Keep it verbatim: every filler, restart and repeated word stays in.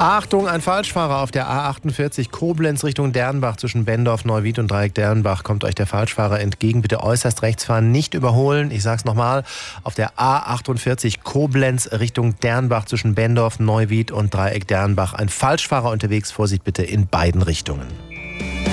Achtung, ein Falschfahrer auf der A achtundvierzig Koblenz Richtung Dernbach zwischen Bendorf, Neuwied und Dreieck Dernbach. Kommt euch der Falschfahrer entgegen. Bitte äußerst rechts fahren, nicht überholen. Ich sag's nochmal, auf der A achtundvierzig Koblenz Richtung Dernbach zwischen Bendorf, Neuwied und Dreieck Dernbach. Ein Falschfahrer unterwegs. Vorsicht bitte in beiden Richtungen.